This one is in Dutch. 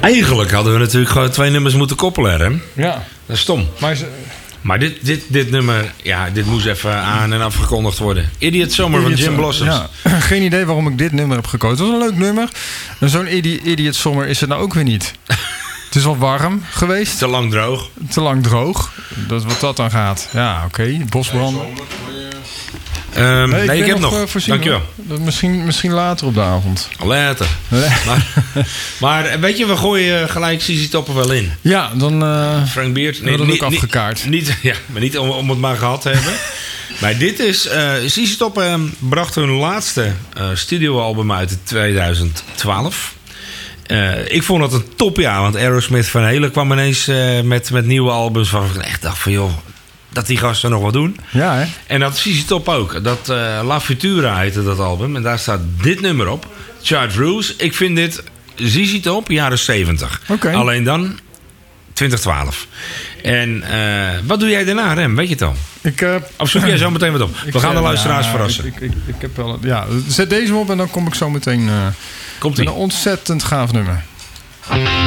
Eigenlijk hadden we natuurlijk gewoon 2 nummers moeten koppelen, hè? Ja. Dat is stom. Maar dit nummer, ja, dit moest even aan en afgekondigd worden. Idiot Summer van Jim Blossoms. Ja. Geen idee waarom ik dit nummer heb gekozen. Het was een leuk nummer. En zo'n Idiot Summer is het nou ook weer niet. Het is wel warm geweest. Te lang droog. Te lang droog. Dat wat dat dan gaat. Ja, oké. Bosbranden. Nee, ik heb nog. Dankjewel. Misschien later op de avond. Later. Maar weet je, we gooien gelijk ZZ Top er wel in. Ja, dan Frank Beard. Nee, dat ook afgekaart. Maar niet om het maar gehad te hebben. Maar dit is... ZZ Top bracht hun laatste studioalbum uit in 2012. Ik vond dat een topjaar. Want Aerosmith Van Halen kwam ineens met nieuwe albums... waarvan ik echt dacht van joh... dat die gasten nog wat doen. Ja, hè? En dat ZZ Top ook. Dat La Futura heette dat album. En daar staat dit nummer op. Charge Rules. Ik vind dit ZZ Top jaren 70. Okay. Alleen dan 2012. En wat doe jij daarna, Rem? Weet je het al? Of zoek jij zo meteen wat op? We gaan de luisteraars verrassen. Ik heb wel... Ja, zet deze op en dan kom ik zo meteen... Komt-ie. Een ontzettend gaaf nummer.